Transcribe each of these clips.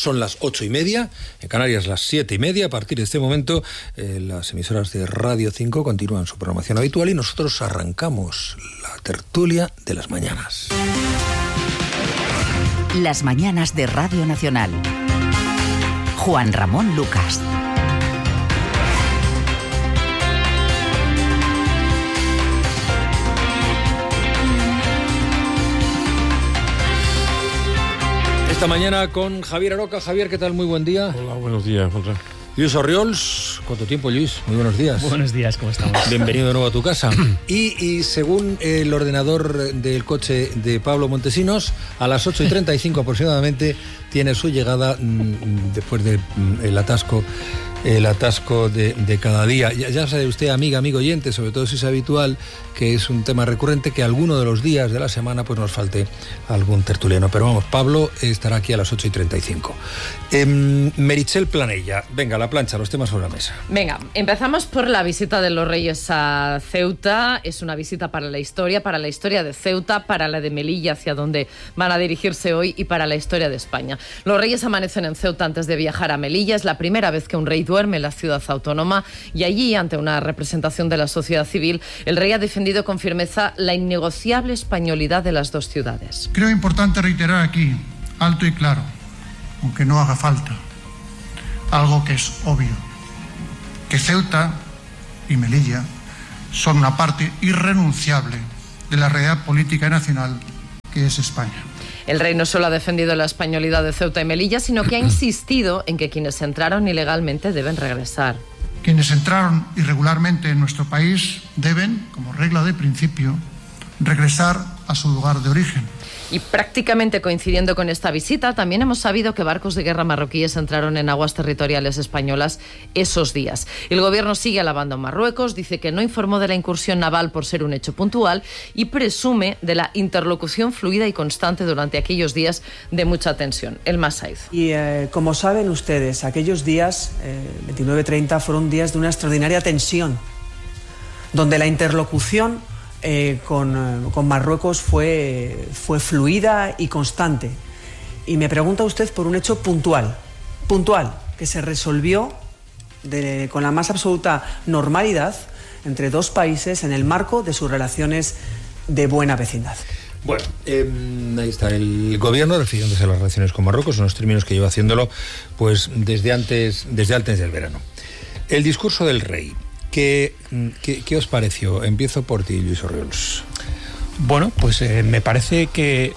Son las 8:30, en Canarias las 7:30. A partir de este momento, las emisoras de Radio 5 continúan su programación habitual y nosotros arrancamos la tertulia de las mañanas. Las mañanas de Radio Nacional. Juan Ramón Lucas. Esta mañana con Javier Aroca. Javier, ¿qué tal? Muy buen día. Hola, buenos días, Juan. Luis Orriols. ¿Cuánto tiempo, Luis? Muy buenos días. Buenos días, ¿cómo estamos? Bienvenido de nuevo a tu casa. Y según el ordenador del coche de Pablo Montesinos, a las 8:35 aproximadamente tiene su llegada después del atasco de cada día. Ya sabe usted, amiga, amigo oyente, sobre todo si es habitual, que es un tema recurrente, que alguno de los días de la semana pues nos falte algún tertuliano. Pero vamos, Pablo estará aquí a las 8:35. Meritxell Planella, venga, la plancha, los temas sobre la mesa. Venga, empezamos por la visita de los Reyes a Ceuta. Es una visita para la historia de Ceuta, para la de Melilla, hacia donde van a dirigirse hoy, y para la historia de España. Los Reyes amanecen en Ceuta antes de viajar a Melilla. Es la primera vez que un rey duerme en la ciudad autónoma, y allí, ante una representación de la sociedad civil, el rey ha defendido con firmeza la innegociable españolidad de las dos ciudades. Creo importante reiterar aquí, alto y claro, aunque no haga falta, algo que es obvio, que Ceuta y Melilla son una parte irrenunciable de la realidad política nacional que es España. El rey no solo ha defendido la españolidad de Ceuta y Melilla, sino que ha insistido en que quienes entraron ilegalmente deben regresar. Quienes entraron irregularmente en nuestro país deben, como regla de principio, regresar a su lugar de origen. Y prácticamente coincidiendo con esta visita, también hemos sabido que barcos de guerra marroquíes entraron en aguas territoriales españolas esos días. El gobierno sigue alabando a Marruecos, dice que no informó de la incursión naval por ser un hecho puntual y presume de la interlocución fluida y constante durante aquellos días de mucha tensión. El Masaiz. Y como saben ustedes, aquellos días, 29-30, fueron días de una extraordinaria tensión, donde la interlocución con Marruecos fue fluida y constante. Y me pregunta usted por un hecho puntual, que se resolvió con la más absoluta normalidad entre dos países en el marco de sus relaciones de buena vecindad. Bueno, ahí está el gobierno refiriéndose a las relaciones con Marruecos, en los términos que lleva haciéndolo pues desde antes del verano. El discurso del rey. ¿Qué os pareció? Empiezo por ti, Luis Orriols. Bueno, pues me parece que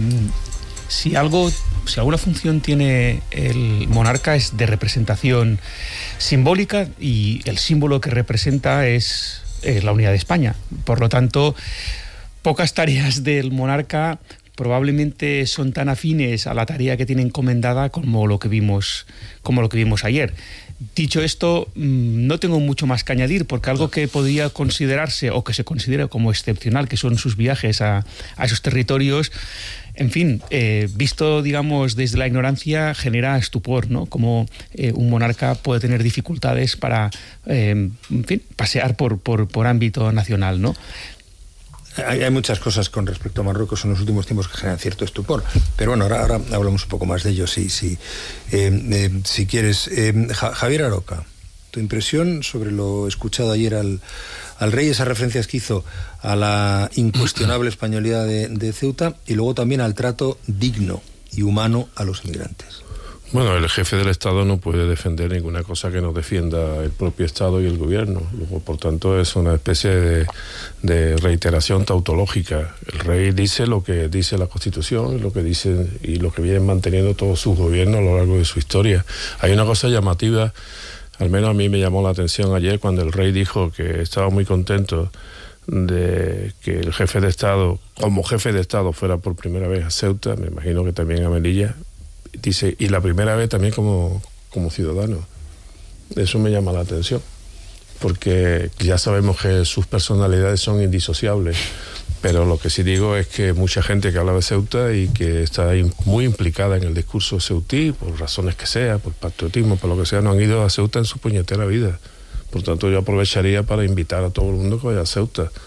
si alguna función tiene el monarca es de representación simbólica, y el símbolo que representa es la unidad de España. Por lo tanto, pocas tareas del monarca probablemente son tan afines a la tarea que tiene encomendada como lo que vimos ayer. Dicho esto, no tengo mucho más que añadir, porque algo que podría considerarse o que se considera como excepcional, que son sus viajes a esos territorios, en fin, visto, digamos, desde la ignorancia, genera estupor, ¿no? Como un monarca puede tener dificultades para, en fin, pasear por ámbito nacional, ¿no? Hay muchas cosas con respecto a Marruecos en los últimos tiempos que generan cierto estupor, pero bueno, ahora hablamos un poco más de ello, si quieres. Javier Aroca, tu impresión sobre lo escuchado ayer al rey, esas referencias que hizo a la incuestionable españolidad de Ceuta, y luego también al trato digno y humano a los inmigrantes. Bueno, el jefe del Estado no puede defender ninguna cosa que no defienda el propio Estado y el gobierno. Por tanto, es una especie de reiteración tautológica. El rey dice lo que dice la Constitución, lo que dice y lo que vienen manteniendo todos sus gobiernos a lo largo de su historia. Hay una cosa llamativa, al menos a mí me llamó la atención ayer, cuando el rey dijo que estaba muy contento de que el jefe de Estado, como jefe de Estado, fuera por primera vez a Ceuta, me imagino que también a Melilla. Dice, y la primera vez también como ciudadano. Eso me llama la atención, porque ya sabemos que sus personalidades son indisociables, pero lo que sí digo es que mucha gente que habla de Ceuta y que está muy implicada en el discurso ceutí, por razones que sea, por patriotismo, por lo que sea, no han ido a Ceuta en su puñetera vida. Por tanto, yo aprovecharía para invitar a todo el mundo que vaya a Ceuta.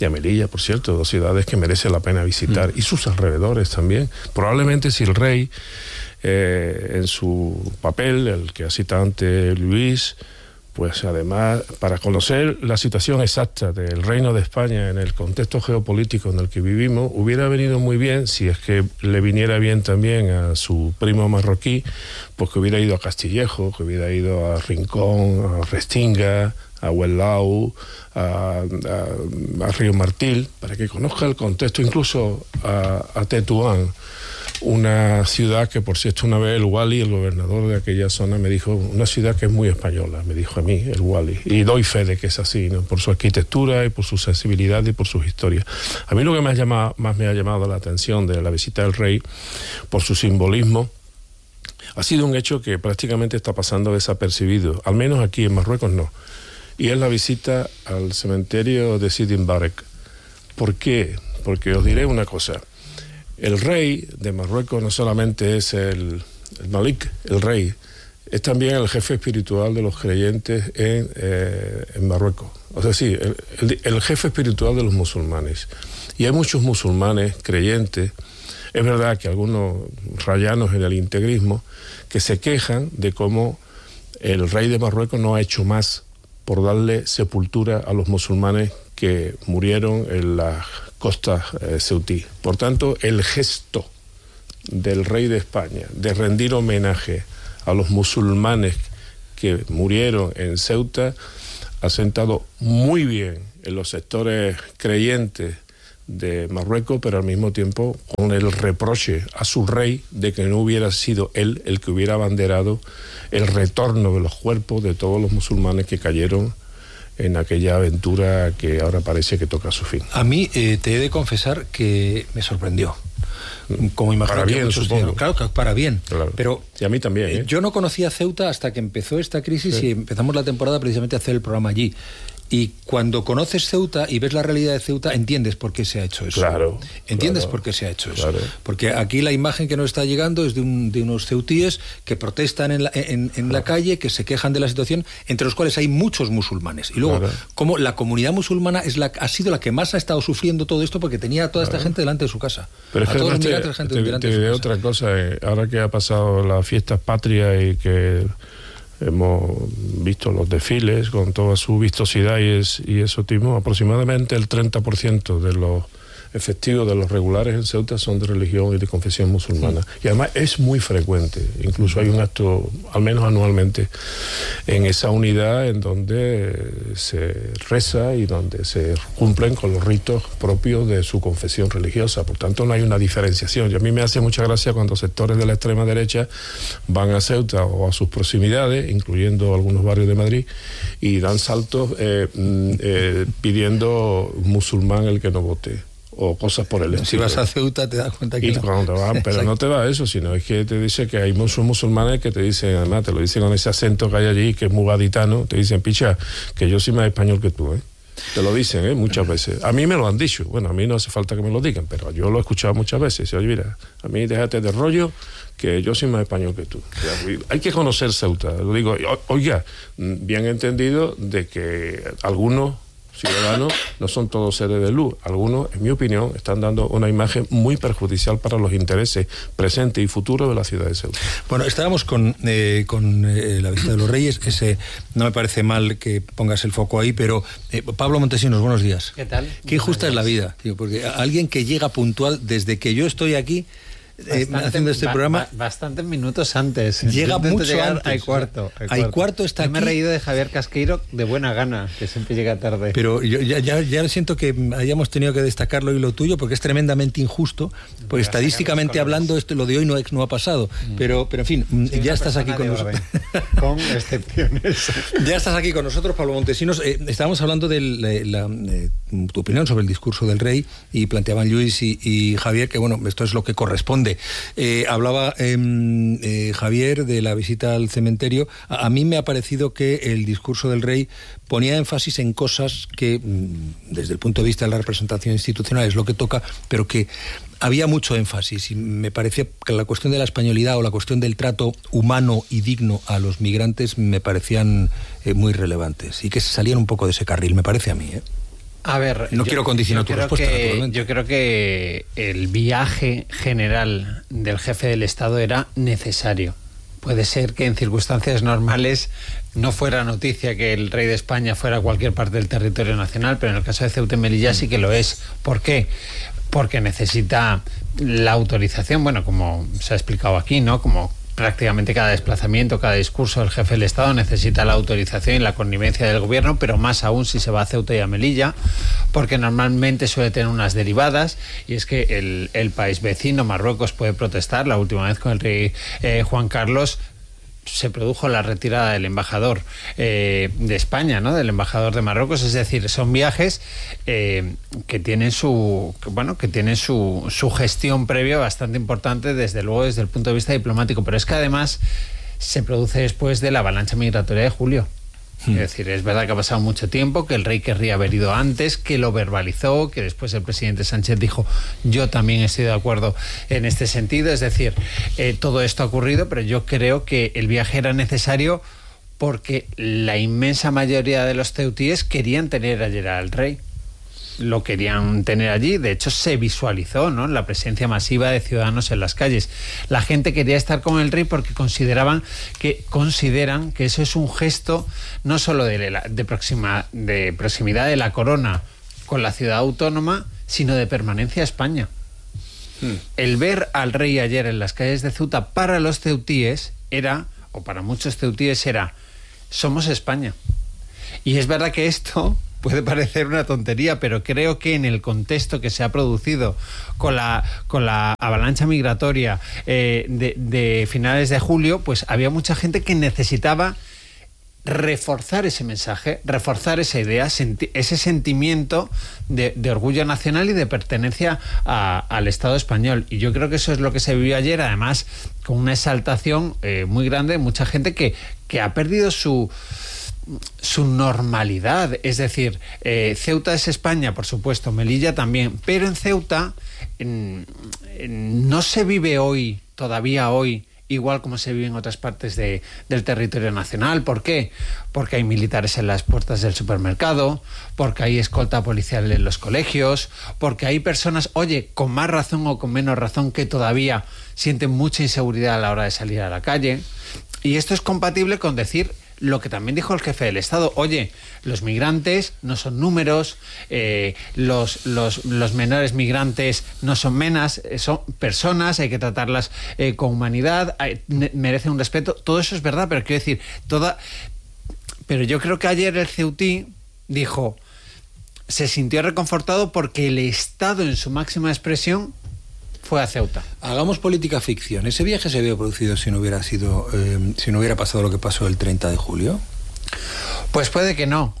y a Melilla, por cierto, 2 ciudades que merece la pena visitar, y sus alrededores también. Probablemente si el rey, en su papel, el que ha citado antes Luis, pues además, para conocer la situación exacta del Reino de España en el contexto geopolítico en el que vivimos, hubiera venido muy bien, si es que le viniera bien también a su primo marroquí, pues que hubiera ido a Castillejo, que hubiera ido a Rincón, a Restinga, a Huellau, a Río Martil, para que conozca el contexto, incluso a Tetuán, una ciudad que, por cierto, una vez el Wali, el gobernador de aquella zona, me dijo, una ciudad que es muy española, me dijo a mí, el Wali, y doy fe de que es así, ¿no? Por su arquitectura y por su sensibilidad y por sus historias. A mí lo que más me ha llamado la atención de la visita del rey, por su simbolismo, ha sido un hecho que prácticamente está pasando desapercibido, al menos aquí en Marruecos no, y es la visita al cementerio de Sidi Mbarek. ¿Por qué? Porque os diré una cosa. El rey de Marruecos no solamente es el Malik, el rey, es también el jefe espiritual de los creyentes en Marruecos. Es decir, el jefe espiritual de los musulmanes. Y hay muchos musulmanes creyentes, es verdad que algunos rayanos en el integrismo, que se quejan de cómo el rey de Marruecos no ha hecho más por darle sepultura a los musulmanes que murieron en las costas ceutí. Por tanto, el gesto del rey de España de rendir homenaje a los musulmanes que murieron en Ceuta ha sentado muy bien en los sectores creyentes de Marruecos, pero al mismo tiempo con el reproche a su rey de que no hubiera sido él el que hubiera abanderado el retorno de los cuerpos de todos los musulmanes que cayeron en aquella aventura que ahora parece que toca su fin. A mí te he de confesar que me sorprendió. Como imagino para que bien, muchos supongo. Claro, para bien. Claro. Pero y a mí también, ¿eh? Yo no conocía Ceuta hasta que empezó esta crisis, sí. Y empezamos la temporada precisamente a hacer el programa allí. Y cuando conoces Ceuta y ves la realidad de Ceuta, entiendes por qué se ha hecho eso. Claro. Entiendes claro, por qué se ha hecho eso. Claro. Porque aquí la imagen que nos está llegando es de unos ceutíes que protestan en la calle, que se quejan de la situación, entre los cuales hay muchos musulmanes. Y luego, como la comunidad musulmana ha sido la que más ha estado sufriendo todo esto porque tenía a toda esta gente delante de su casa. Pero es que todos los te diré otra cosa. Ahora que ha pasado las fiestas patrias y que hemos visto los desfiles con toda su vistosidad y exotismo, aproximadamente el 30% de los efectivos, de los regulares en Ceuta, son de religión y de confesión musulmana. Y además es muy frecuente, incluso hay un acto, al menos anualmente, en esa unidad en donde se reza y donde se cumplen con los ritos propios de su confesión religiosa. Por tanto, no hay una diferenciación. Y a mí me hace mucha gracia cuando sectores de la extrema derecha van a Ceuta o a sus proximidades, incluyendo algunos barrios de Madrid, y dan saltos pidiendo musulmán el que no vote, o cosas por el estilo. Si vas a Ceuta te das cuenta que y no. Cuando te van, pero no te da eso, sino es que te dice que hay muchos musulmanes que te dicen, además te lo dicen con ese acento que hay allí, que es muy gaditano, te dicen, picha, que yo soy más español que tú, ¿eh? Te lo dicen, muchas veces. A mí me lo han dicho. Bueno, a mí no hace falta que me lo digan, pero yo lo he escuchado muchas veces. Oye, mira, a mí déjate de rollo, que yo soy más español que tú. Hay que conocer Ceuta. Lo digo, oiga, bien entendido de que algunos ciudadanos no son todos seres de luz. Algunos, en mi opinión, están dando una imagen muy perjudicial para los intereses presentes y futuros de la ciudad de Ceuta. Bueno, estábamos con la visita de los Reyes. No me parece mal que pongas el foco ahí, pero Pablo Montesinos, buenos días. ¿Qué tal? Qué injusta es la vida, tío, porque alguien que llega puntual desde que yo estoy aquí haciendo este programa, bastantes minutos antes. Llega mucho llegar antes. Hay cuarto. Está yo me he aquí. reído de Javier Casqueiro de buena gana, que siempre llega tarde. Pero yo ya siento que hayamos tenido que destacarlo y lo tuyo, porque es tremendamente injusto, porque estadísticamente hablando lo de hoy no ha pasado. Pero en fin, sí, ya estás aquí con nosotros. Con excepciones. Ya estás aquí con nosotros, Pablo Montesinos. Estábamos hablando de tu opinión sobre el discurso del rey, y planteaban Luis y Javier que, bueno, esto es lo que corresponde. Hablaba Javier de la visita al cementerio. A mí me ha parecido que el discurso del rey ponía énfasis en cosas que, desde el punto de vista de la representación institucional, es lo que toca, pero que había mucho énfasis, y me parecía que la cuestión de la españolidad o la cuestión del trato humano y digno a los migrantes me parecían muy relevantes, y que se salían un poco de ese carril, me parece a mí, A ver, no quiero condicionar tu respuesta, naturalmente. Yo creo que el viaje general del jefe del Estado era necesario. Puede ser que en circunstancias normales no fuera noticia que el rey de España fuera a cualquier parte del territorio nacional, pero en el caso de Ceuta y Melilla sí que lo es. ¿Por qué? Porque necesita la autorización, bueno, como se ha explicado aquí, ¿no? Como prácticamente cada desplazamiento, cada discurso del jefe del Estado necesita la autorización y la connivencia del gobierno, pero más aún si se va a Ceuta y a Melilla, porque normalmente suele tener unas derivadas, y es que el país vecino, Marruecos, puede protestar. La última vez con el rey Juan Carlos se produjo la retirada del embajador de España, ¿no? Del embajador de Marruecos. Es decir, son viajes que tienen su gestión previa bastante importante, desde luego desde el punto de vista diplomático, pero es que además se produce después de la avalancha migratoria de julio. Es decir, es verdad que ha pasado mucho tiempo, que el rey querría haber ido antes, que lo verbalizó, que después el presidente Sánchez dijo: yo también estoy de acuerdo en este sentido. Es decir, todo esto ha ocurrido, pero yo creo que el viaje era necesario porque la inmensa mayoría de los ceutíes querían tener ayer al rey. Lo querían tener allí. De hecho, se visualizó, ¿no?, la presencia masiva de ciudadanos en las calles. La gente quería estar con el rey porque consideran que eso es un gesto no solo de proximidad de la corona con la ciudad autónoma, sino de permanencia a España. El ver al rey ayer en las calles de Ceuta para los ceutíes era, o para muchos ceutíes era: somos España. Y es verdad que esto puede parecer una tontería, pero creo que en el contexto que se ha producido con la avalancha migratoria de finales de julio, pues había mucha gente que necesitaba reforzar ese mensaje, reforzar esa idea, ese sentimiento de orgullo nacional y de pertenencia al Estado español. Y yo creo que eso es lo que se vivió ayer, además con una exaltación muy grande, mucha gente que ha perdido su normalidad. Es decir, Ceuta es España, por supuesto, Melilla también, pero en Ceuta no se vive todavía hoy, igual como se vive en otras partes del territorio nacional. ¿Por qué? Porque hay militares en las puertas del supermercado, porque hay escolta policial en los colegios, porque hay personas, con más razón o con menos razón, que todavía sienten mucha inseguridad a la hora de salir a la calle. Y esto es compatible con decir lo que también dijo el jefe del Estado: los migrantes no son números, los menores migrantes no son menas, son personas, hay que tratarlas con humanidad, merecen un respeto. Todo eso es verdad, pero quiero decir, pero yo creo que ayer el ceutí se sintió reconfortado porque el Estado en su máxima expresión fue a Ceuta. Hagamos política ficción. ¿Ese viaje se había producido si no hubiera pasado lo que pasó el 30 de julio? Pues puede que no,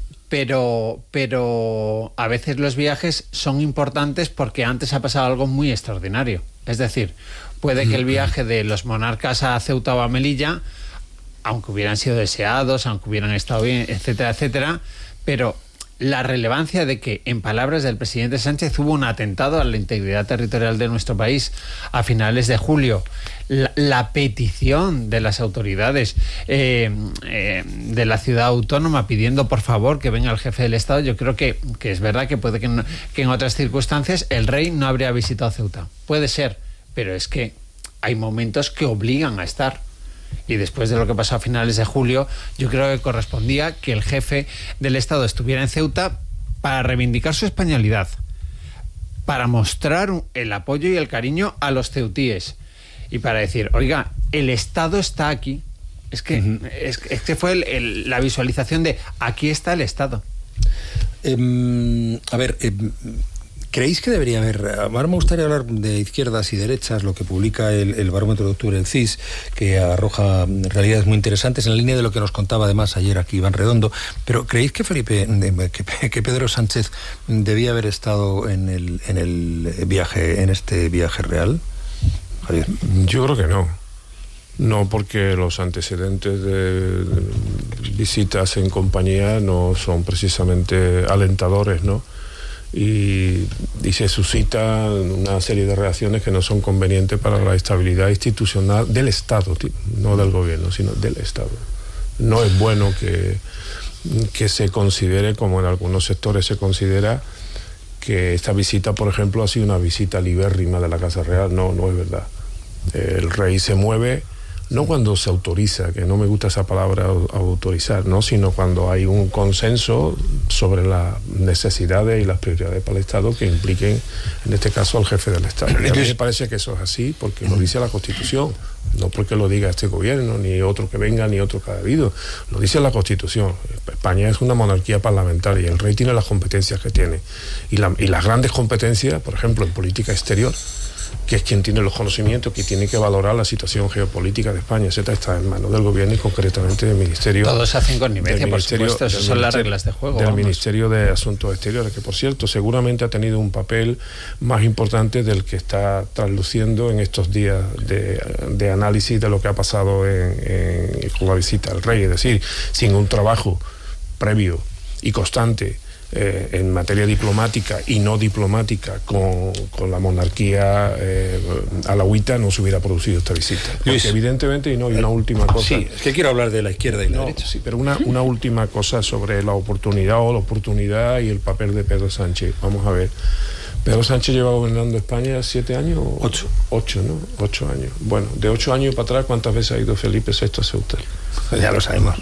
pero a veces los viajes son importantes porque antes ha pasado algo muy extraordinario. Es decir, puede que el viaje de los monarcas a Ceuta o a Melilla, aunque hubieran sido deseados, aunque hubieran estado bien, etcétera, etcétera, pero la relevancia de que, en palabras del presidente Sánchez, hubo un atentado a la integridad territorial de nuestro país a finales de julio, la petición de las autoridades de la ciudad autónoma pidiendo por favor que venga el jefe del Estado, yo creo que es verdad que puede que en otras circunstancias el rey no habría visitado Ceuta. Puede ser, pero es que hay momentos que obligan a estar. Y después de lo que pasó a finales de julio, yo creo que correspondía que el jefe del Estado estuviera en Ceuta para reivindicar su españolidad, para mostrar el apoyo y el cariño a los ceutíes y para decir: el Estado está aquí. Es que fue la visualización de aquí está el Estado. ¿Creéis que debería haber? Ahora me gustaría hablar de izquierdas y derechas, lo que publica el Barómetro de Octubre del CIS, que arroja realidades muy interesantes en la línea de lo que nos contaba además ayer aquí Iván Redondo. Pero ¿creéis que que Pedro Sánchez debía haber estado en este viaje real? Javier. Yo creo que no. No, porque los antecedentes de visitas en compañía no son precisamente alentadores, ¿no? Y se suscita una serie de reacciones que no son convenientes para la estabilidad institucional del Estado, no del gobierno, sino del Estado. No es bueno que que se considere, como en algunos sectores se considera, que esta visita, por ejemplo, ha sido una visita libérrima de la Casa Real. No es verdad. El rey se mueve no cuando se autoriza, que no me gusta esa palabra autorizar, ¿no? Sino cuando hay un consenso sobre las necesidades y las prioridades para el Estado que impliquen, en este caso, al jefe del Estado. Y a mí me parece que eso es así porque lo dice la Constitución, no porque lo diga este gobierno, ni otro que venga, ni otro que ha habido. Lo dice la Constitución. España es una monarquía parlamentaria y el rey tiene las competencias que tiene. Y las grandes competencias, por ejemplo, en política exterior, que es quien tiene los conocimientos, que tiene que valorar la situación geopolítica de España, etcétera, está en manos del gobierno y concretamente del Ministerio. Todos hacen connivencia, por supuesto, esas son las reglas de juego. Del Ministerio de Asuntos Exteriores, que por cierto, seguramente ha tenido un papel más importante del que está trasluciendo en estos días de análisis de lo que ha pasado con la visita al rey. Es decir, sin un trabajo previo y constante en materia diplomática y no diplomática con la monarquía alauita, no se hubiera producido esta visita. Porque evidentemente, y una última cosa. Sí, es que quiero hablar de la izquierda y la derecha. Sí, pero una última cosa sobre la oportunidad y el papel de Pedro Sánchez. Vamos a ver. Pedro Sánchez lleva gobernando España 7 años. 8. 8, ¿no? 8 años. Bueno, de 8 años para atrás, ¿cuántas veces ha ido Felipe VI a Ceuta? Ya lo sabemos.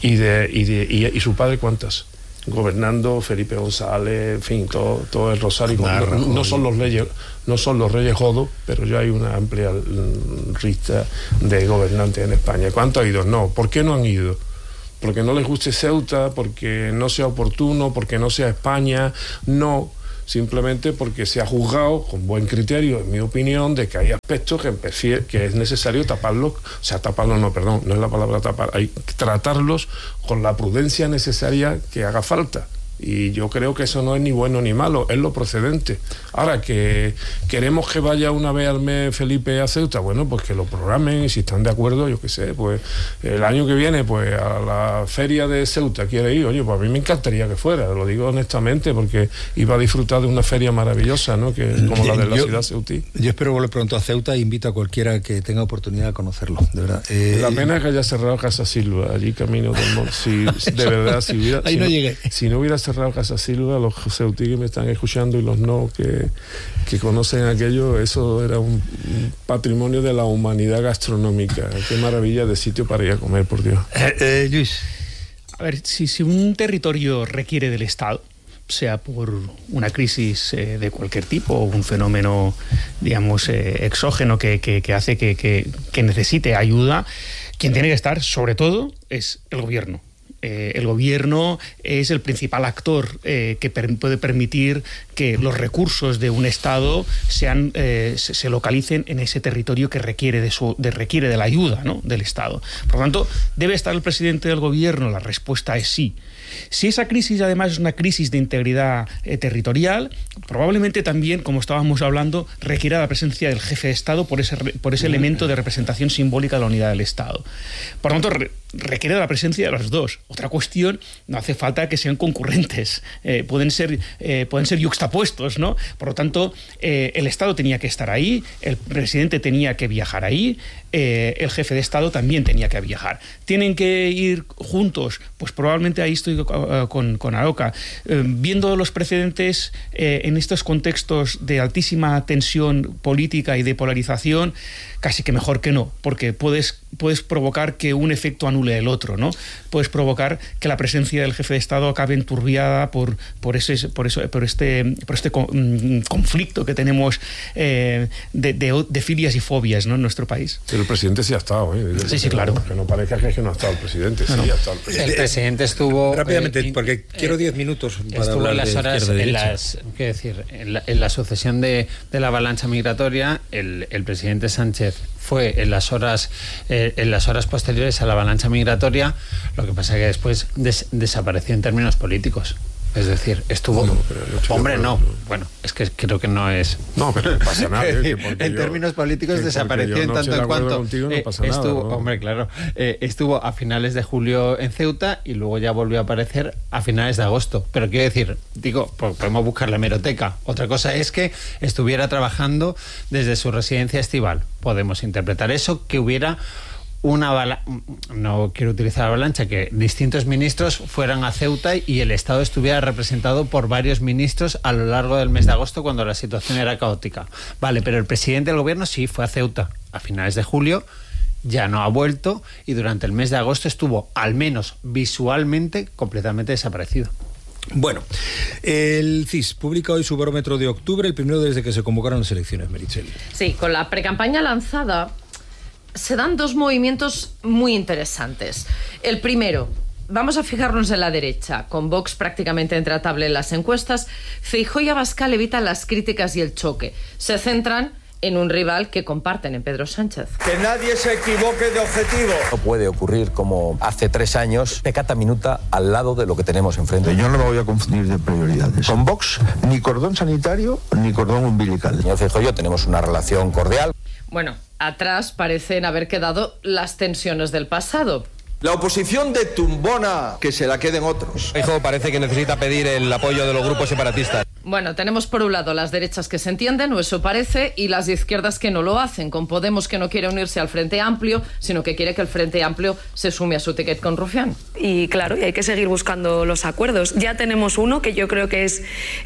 ¿Y su padre cuántas? Gobernando Felipe González, en fin, todo el rosario. No son los reyes jodos, pero ya hay una amplia lista de gobernantes en España. ¿Cuántos han ido? No. ¿Por qué no han ido? Porque no les guste Ceuta, porque no sea oportuno, porque no sea España. No, simplemente porque se ha juzgado con buen criterio, en mi opinión, de que hay aspectos que es necesario taparlos, no es la palabra tapar, hay que tratarlos con la prudencia necesaria que haga falta. Y yo creo que eso no es ni bueno ni malo, es lo procedente. Ahora, que queremos que vaya una vez al mes Felipe a Ceuta, bueno, pues que lo programen, y si están de acuerdo, yo qué sé, pues el año que viene, pues a la feria de Ceuta quiere ir. Oye, pues a mí me encantaría que fuera, lo digo honestamente, porque iba a disfrutar de una feria maravillosa, ¿no? Que como la de la ciudad ceutí. Yo espero volver pronto a Ceuta e invito a cualquiera que tenga oportunidad de conocerlo, de verdad. La pena es que haya cerrado Casa Silva, allí camino del monte. De verdad, ahí no llegué. Si no hubiera cerrado Casa Silva, los ceutí que me están escuchando y los no que conocen aquello, eso era un patrimonio de la humanidad gastronómica. Qué maravilla de sitio para ir a comer, por Dios. Luis. A ver, si un territorio requiere del Estado, sea por una crisis de cualquier tipo o un fenómeno, digamos, exógeno que hace que necesite ayuda, quien tiene que estar, sobre todo, es el gobierno. El gobierno es el principal actor que puede permitir que los recursos de un Estado se localicen en ese territorio que requiere de la ayuda, ¿no?, del Estado. Por lo tanto, ¿debe estar el presidente del gobierno? La respuesta es sí. Si esa crisis además es una crisis de integridad territorial, probablemente también, como estábamos hablando, requiera la presencia del jefe de Estado por ese elemento de representación simbólica de la unidad del Estado. Por lo tanto, requiere la presencia de los dos. Otra cuestión, no hace falta que sean concurrentes, pueden ser yuxtapuestos, ¿no? Por lo tanto, el Estado tenía que estar ahí, el presidente tenía que viajar ahí, el jefe de Estado también tenía que viajar. ¿Tienen que ir juntos? Pues probablemente ahí estoy con Aroca. Viendo los precedentes en estos contextos de altísima tensión política y de polarización, casi que mejor que no, porque puedes provocar que un efecto anule el otro, ¿no? Puedes provocar que la presencia del jefe de Estado acabe enturbiada por este conflicto que tenemos de filias y fobias, ¿no?, en nuestro país. Pero el presidente sí ha estado, Sí, claro. Que no parezca que no ha estado el presidente, sí ha estado el presidente. El presidente estuvo... Rápidamente, porque quiero 10 minutos para hablar en las de horas, izquierda-derecha. en la sucesión de la avalancha migratoria, el presidente Sánchez fue en las horas posteriores a la avalancha migratoria. Lo que pasa es que después desapareció en términos políticos. Es decir, estuvo... Bueno, es que creo que no es... No, pero no pasa nada. En términos políticos desapareció en tanto en cuanto... Contigo, no pasa nada, ¿no? Hombre, claro. Estuvo a finales de julio en Ceuta y luego ya volvió a aparecer a finales de agosto. Pero quiero decir, podemos buscar la hemeroteca. Otra cosa es que estuviera trabajando desde su residencia estival. Podemos interpretar eso, que hubiera no quiero utilizar avalancha, que distintos ministros fueran a Ceuta y el Estado estuviera representado por varios ministros a lo largo del mes de agosto cuando la situación era caótica. Vale, pero el presidente del gobierno sí fue a Ceuta a finales de julio, ya no ha vuelto y durante el mes de agosto estuvo, al menos visualmente, completamente desaparecido. Bueno, el CIS publica hoy su barómetro de octubre, el primero desde que se convocaron las elecciones, Meritxell. Sí, con la precampaña lanzada se dan dos movimientos muy interesantes. El primero, vamos a fijarnos en la derecha, con Vox prácticamente intratable en las encuestas. Feijóo y Abascal evitan las críticas y el choque. Se centran en un rival que comparten en Pedro Sánchez. Que nadie se equivoque de objetivo. No puede ocurrir como hace 3 años, pecata minuta al lado de lo que tenemos enfrente. Yo no me voy a confundir de prioridades. Con Vox, ni cordón sanitario, ni cordón umbilical. Señor Feijóo y yo tenemos una relación cordial. Bueno, atrás parecen haber quedado las tensiones del pasado. La oposición de tumbona, que se la queden otros. Feijóo parece que necesita pedir el apoyo de los grupos separatistas. Bueno, tenemos por un lado las derechas que se entienden, o eso parece, y las izquierdas que no lo hacen, con Podemos que no quiere unirse al Frente Amplio, sino que quiere que el Frente Amplio se sume a su ticket con Rufián. Y claro, y hay que seguir buscando los acuerdos. Ya tenemos uno que yo creo que es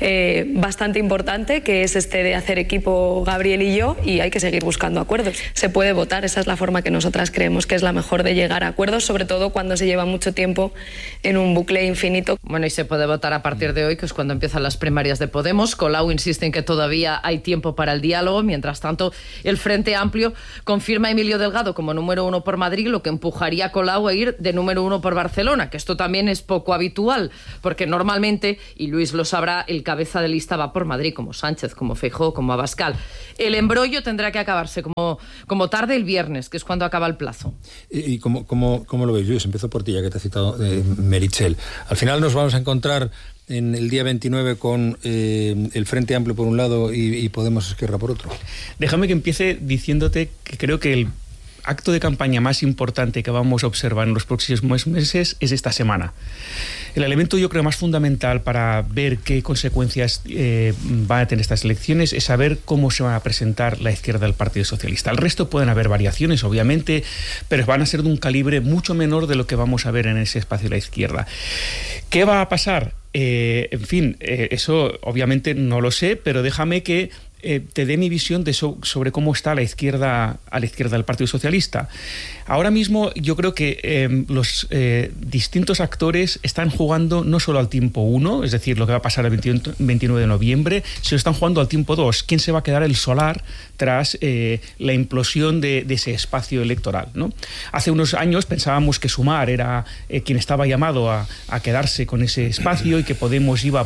bastante importante, que es este de hacer equipo Gabriel y yo, y hay que seguir buscando acuerdos. Se puede votar, esa es la forma que nosotras creemos que es la mejor de llegar a acuerdos, sobre todo cuando se lleva mucho tiempo en un bucle infinito. Bueno, y se puede votar a partir de hoy, que es cuando empiezan las primarias de Podemos. Colau insiste en que todavía hay tiempo para el diálogo. Mientras tanto, el Frente Amplio confirma a Emilio Delgado como número 1 por Madrid, lo que empujaría a Colau a ir de número 1 por Barcelona, que esto también es poco habitual, porque normalmente, y Luis lo sabrá, el cabeza de lista va por Madrid, como Sánchez, como Feijóo, como Abascal. El embrollo tendrá que acabarse como tarde el viernes, que es cuando acaba el plazo. ¿Y cómo lo veis, Luis? Empiezo por ti, ya que te he citado Meritxell. Al final nos vamos a encontrar en el día 29 con el Frente Amplio por un lado y Podemos Esquerra por otro. Déjame que empiece diciéndote que creo que el acto de campaña más importante que vamos a observar en los próximos meses es esta semana. El elemento, yo creo, más fundamental para ver qué consecuencias van a tener estas elecciones es saber cómo se va a presentar la izquierda del Partido Socialista. El resto pueden haber variaciones, obviamente, pero van a ser de un calibre mucho menor de lo que vamos a ver en ese espacio de la izquierda. ¿Qué va a pasar? En fin, eso obviamente no lo sé, pero déjame que te dé mi visión sobre cómo está a la izquierda del Partido Socialista. Ahora mismo yo creo que los distintos actores están jugando no solo al tiempo 1, es decir, lo que va a pasar el 29 de noviembre, sino están jugando al tiempo 2. ¿Quién se va a quedar el solar tras la implosión de ese espacio electoral, ¿no? Hace unos años pensábamos que Sumar era quien estaba llamado a quedarse con ese espacio y que Podemos iba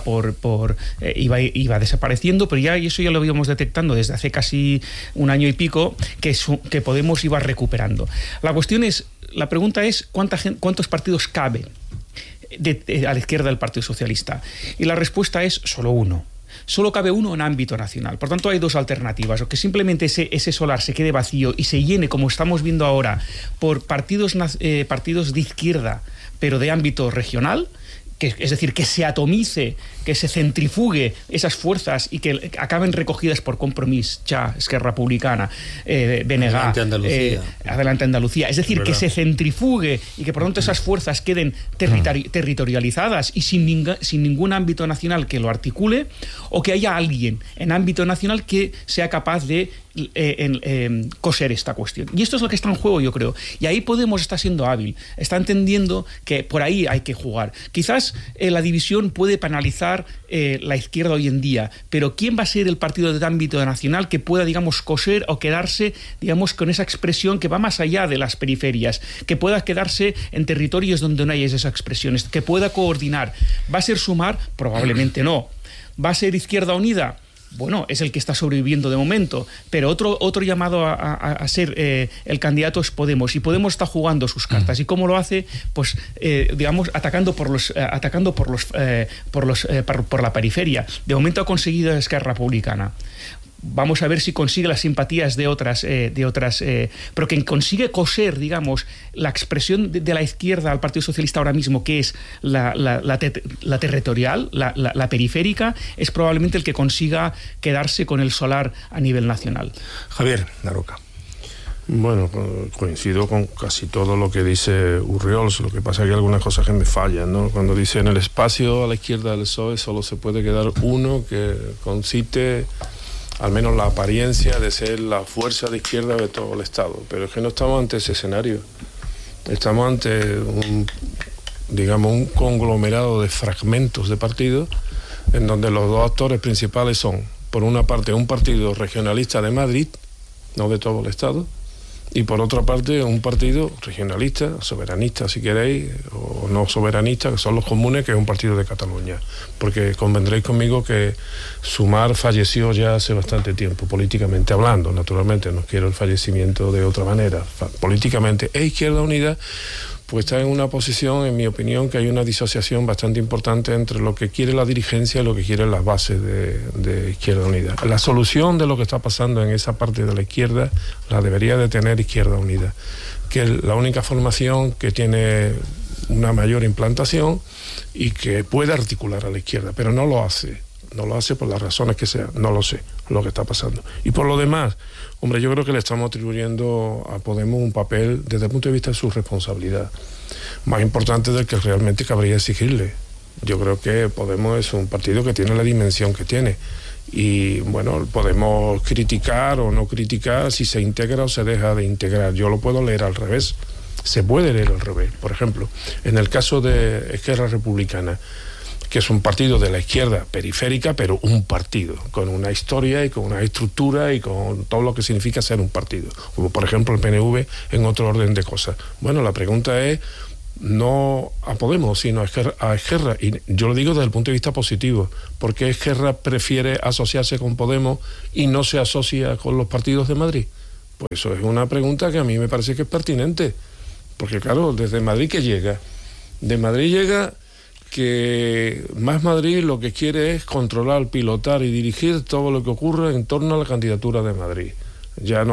iba desapareciendo, pero eso ya lo habíamos detectando desde hace casi un año y pico, que Podemos iba recuperando. La pregunta es ¿cuántos partidos caben a la izquierda del Partido Socialista? Y la respuesta es solo uno. Solo cabe uno en ámbito nacional. Por tanto, hay dos alternativas: o que simplemente ese solar se quede vacío y se llene, como estamos viendo ahora, por partidos de izquierda, pero de ámbito regional, es decir, que se atomice, que se centrifugue esas fuerzas y que acaben recogidas por Compromís, Esquerra Republicana, BNG, Adelante Andalucía. Es decir, que se centrifugue y que por lo tanto esas fuerzas queden territorializadas y sin ningún ámbito nacional que lo articule, o que haya alguien en ámbito nacional que sea capaz de coser esta cuestión. Y esto es lo que está en juego, yo creo. Y ahí Podemos está siendo hábil, está entendiendo que por ahí hay que jugar. Quizás la división puede penalizar la izquierda hoy en día, pero ¿quién va a ser el partido de ámbito nacional que pueda, digamos, coser o quedarse, digamos, con esa expresión que va más allá de las periferias, que pueda quedarse en territorios donde no hay esas expresiones, que pueda coordinar? ¿Va a ser Sumar? Probablemente no. ¿Va a ser Izquierda Unida? Bueno, es el que está sobreviviendo de momento, pero otro llamado a ser el candidato es Podemos, y Podemos está jugando sus cartas. ¿Y cómo lo hace? Pues digamos, atacando por la periferia. De momento ha conseguido Esquerra Republicana. Vamos a ver si consigue las simpatías de otras, pero quien consigue coser, digamos, la expresión de la izquierda al Partido Socialista ahora mismo, que es la territorial, la periférica, es probablemente el que consiga quedarse con el solar a nivel nacional. Javier Daroca. Bueno, coincido con casi todo lo que dice Urriols, lo que pasa es que hay algunas cosas que me fallan, ¿no? Cuando dice en el espacio a la izquierda del PSOE solo se puede quedar uno que concite al menos la apariencia de ser la fuerza de izquierda de todo el Estado, pero es que no estamos ante ese escenario, estamos ante un conglomerado de fragmentos de partidos en donde los dos actores principales son, por una parte, un partido regionalista de Madrid, no de todo el Estado, y por otra parte un partido regionalista, soberanista si queréis, o no soberanista, que son los comunes, que es un partido de Cataluña, porque convendréis conmigo que Sumar falleció ya hace bastante tiempo, políticamente hablando, naturalmente, no quiero el fallecimiento de otra manera, políticamente, Izquierda Unida pues está en una posición, en mi opinión, que hay una disociación bastante importante entre lo que quiere la dirigencia y lo que quieren las bases de Izquierda Unida. La solución de lo que está pasando en esa parte de la izquierda la debería de tener Izquierda Unida, que es la única formación que tiene una mayor implantación y que puede articular a la izquierda, pero no lo hace. No lo hace por las razones que sean, no lo sé lo que está pasando. Y por lo demás, hombre, yo creo que le estamos atribuyendo a Podemos un papel desde el punto de vista de su responsabilidad, más importante del que realmente cabría exigirle. Yo creo que Podemos es un partido que tiene la dimensión que tiene. Y bueno, podemos criticar o no criticar si se integra o se deja de integrar. Yo lo puedo leer al revés. Se puede leer al revés. Por ejemplo, en el caso de Esquerra Republicana, que es un partido de la izquierda periférica, pero un partido, con una historia y con una estructura y con todo lo que significa ser un partido, como por ejemplo el PNV en otro orden de cosas. Bueno, la pregunta es no a Podemos, sino a Esquerra, y yo lo digo desde el punto de vista positivo, porque Esquerra prefiere asociarse con Podemos y no se asocia con los partidos de Madrid. Pues eso es una pregunta que a mí me parece que es pertinente, porque claro, desde Madrid que llega, de Madrid llega que Más Madrid lo que quiere es controlar, pilotar y dirigir todo lo que ocurre en torno a la candidatura de Madrid. Ya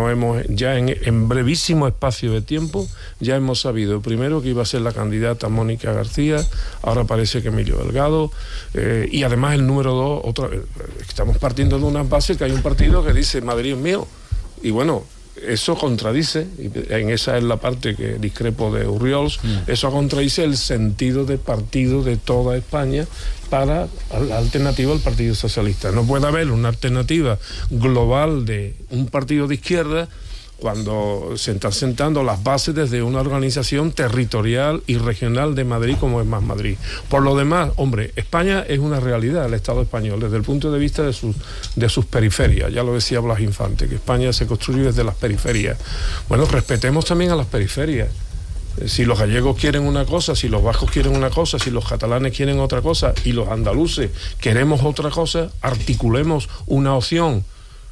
en brevísimo espacio de tiempo ya hemos sabido primero que iba a ser la candidata Mónica García, ahora parece que Emilio Delgado, y además el número 2, estamos partiendo de una base que hay un partido que dice Madrid es mío, y bueno, eso contradice, y en esa es la parte que discrepo de Urriols, eso contradice el sentido de partido de toda España para la alternativa al Partido Socialista. No puede haber una alternativa global de un partido de izquierda cuando se están sentando las bases desde una organización territorial y regional de Madrid como es Más Madrid. Por lo demás, hombre, España es una realidad, el Estado español, desde el punto de vista de sus periferias. Ya lo decía Blas Infante, que España se construye desde las periferias. Bueno, respetemos también a las periferias. Si los gallegos quieren una cosa, si los vascos quieren una cosa, si los catalanes quieren otra cosa y los andaluces queremos otra cosa, articulemos una opción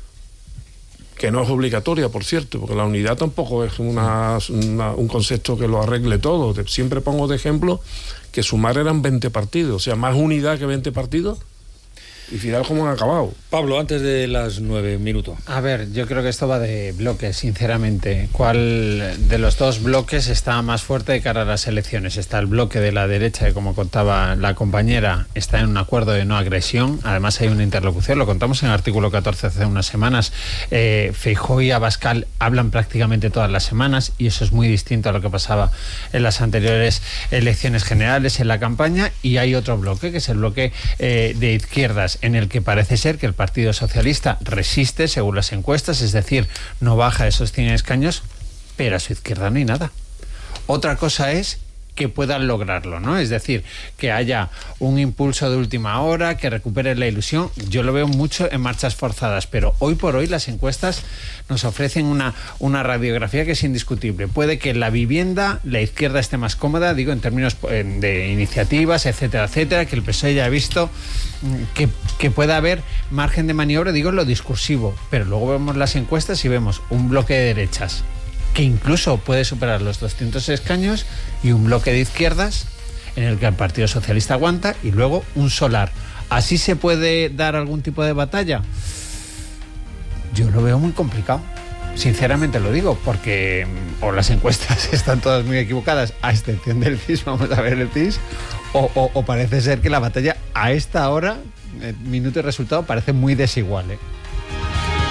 que no es obligatoria, por cierto, porque la unidad tampoco es un concepto que lo arregle todo. Siempre pongo de ejemplo que Sumar eran 20 partidos, o sea, más unidad que 20 partidos. Y final, ¿cómo han acabado? Pablo, antes de las 9 minutos. A ver, yo creo que esto va de bloques, sinceramente. ¿Cuál de los dos bloques está más fuerte de cara a las elecciones? Está el bloque de la derecha, que como contaba la compañera, está en un acuerdo de no agresión. Además hay una interlocución, lo contamos en el artículo 14 hace unas semanas. Feijóo y Abascal hablan prácticamente todas las semanas y eso es muy distinto a lo que pasaba en las anteriores elecciones generales, en la campaña. Y hay otro bloque, que es el bloque de izquierdas, en el que parece ser que el Partido Socialista resiste según las encuestas, es decir, no baja esos 100 escaños, pero a su izquierda no hay nada. Otra cosa es que puedan lograrlo, ¿no? Es decir, que haya un impulso de última hora, que recupere la ilusión. Yo lo veo mucho en marchas forzadas, pero hoy por hoy las encuestas nos ofrecen una radiografía que es indiscutible. Puede que en la vivienda la izquierda esté más cómoda, digo, en términos de iniciativas, etcétera, etcétera, que el PSOE ya ha visto que pueda haber margen de maniobra, digo, en lo discursivo, pero luego vemos las encuestas y vemos un bloque de derechas que incluso puede superar los 200 escaños y un bloque de izquierdas en el que el Partido Socialista aguanta y luego un solar. ¿Así se puede dar algún tipo de batalla? Yo lo veo muy complicado. Sinceramente lo digo, porque o las encuestas están todas muy equivocadas, a excepción del CIS, vamos a ver el CIS, o parece ser que la batalla a esta hora, minuto y resultado, parece muy desigual, ¿eh?